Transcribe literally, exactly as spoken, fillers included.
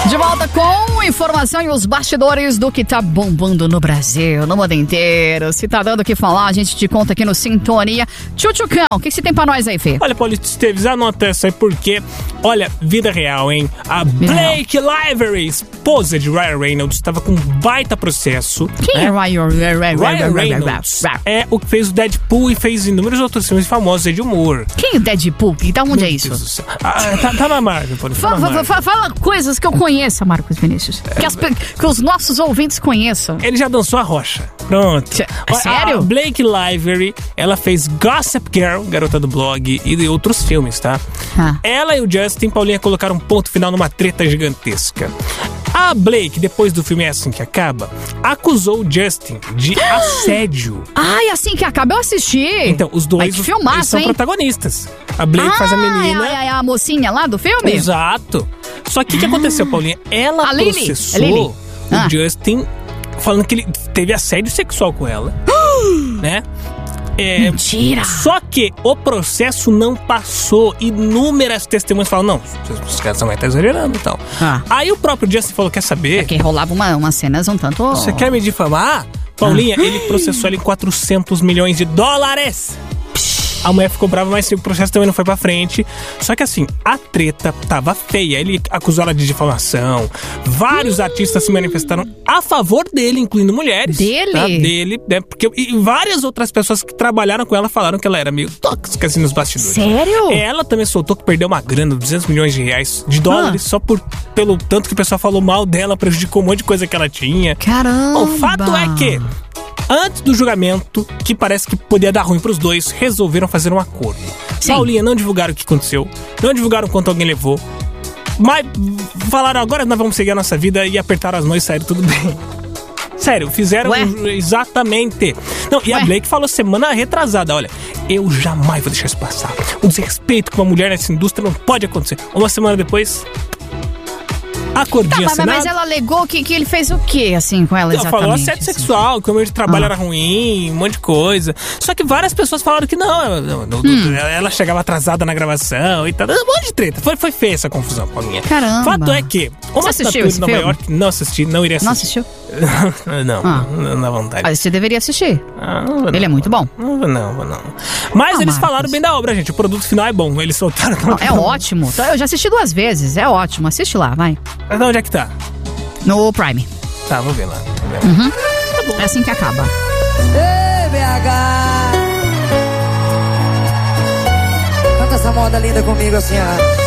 De volta com informação e os bastidores do que tá bombando no Brasil, no mundo inteiro. Se tá dando o que falar, a gente te conta aqui no Sintonia. Tchutchucão, o que você tem pra nós aí, Fê? Olha, Paulista Esteves, anota essa aí porque, olha, vida real, hein? A vida Blake real. Lively, esposa de Ryan Reynolds, estava com um baita processo. Quem é, é Ryan, Ryan Reynolds? É o que fez o Deadpool e fez inúmeros outros filmes famosos de humor. Quem é o Deadpool? Então onde é isso? Ah, tá, tá na Marvel, Paulista. Fala, tá na Marvel. Fala coisas que eu conheça, Marcos Vinícius. Que, as, que os nossos ouvintes conheçam. Ele já dançou a rocha. Pronto. É sério? A Blake Lively, ela fez Gossip Girl, garota do blog, e de outros filmes, tá? Ah. Ela e o Justin, Paulinha, colocaram um ponto final numa treta gigantesca. A Blake, depois do filme É Assim Que Acaba, acusou o Justin de assédio. Ai, Assim Que Acaba, eu assisti. Então, os dois Ai, que filmaço, eles são hein? protagonistas. A Blake ah, faz a menina. É, é a mocinha lá do filme? Exato. Só que o ah. que aconteceu, Paulinha? Ela a processou Lily. Lily. o Ah. Justin falando que ele teve assédio sexual com ela. né? É, Mentira! Só que o processo não passou. Inúmeras testemunhas falam, não, os caras estão exagerando e tal. Ah. Aí o próprio Justin falou, quer saber? Porque rolava uma, umas cenas um tanto... Você quer me difamar? Paulinha, ah. ele processou ele em quatrocentos milhões de dólares. A mulher ficou brava, mas o processo também não foi pra frente. Só que assim, a treta tava feia. Ele acusou ela de difamação. Vários hum. artistas se manifestaram a favor dele, incluindo mulheres. Dele? Tá? Dele, né? Porque, e várias outras pessoas que trabalharam com ela falaram que ela era meio tóxica assim nos bastidores. Sério? Ela também soltou que perdeu uma grana, duzentos milhões de reais, de dólares, ah. só por, pelo tanto que o pessoal falou mal dela, prejudicou um monte de coisa que ela tinha. Caramba! O fato é que... antes do julgamento, que parece que podia dar ruim pros dois, resolveram fazer um acordo. Sim. Paulinha, não divulgaram o que aconteceu, não divulgaram quanto alguém levou, mas falaram, agora nós vamos seguir a nossa vida e apertaram as mãos e saíram tudo bem. Sério, fizeram um, exatamente. Não, e Ué? a Blake falou semana retrasada, olha, eu jamais vou deixar isso passar. O desrespeito com uma mulher nessa indústria não pode acontecer. Uma semana depois... acordinha tá, mas, mas ela alegou que, que ele fez o quê, assim, com ela exatamente? Ela falou assédio assim. sexual, que o meio de trabalho ah. era ruim, um monte de coisa. Só que várias pessoas falaram que não, não, não hum. ela chegava atrasada na gravação e tal. Um monte de treta. Foi, foi feia essa confusão, Paulinha. Caramba. Fato é que uma assistiu esse em Nova filme? York, não assisti, não iria assistir. Não assistiu? não, ah. não, não dá vontade. Mas você deveria assistir. Ah, não vou, ele não, é muito bom. Não vou não, vou não. Mas ah, eles Marcos. falaram bem da obra, gente. O produto final é bom. Eles soltaram... Não, é ótimo. Eu já assisti duas vezes. É ótimo. Assiste lá, vai. Mas onde é que tá? No Prime. Tá, vou ver lá. Vou ver. Uhum. Tá bom. É assim que acaba. Ei, B H, canta essa moda linda comigo assim, ó.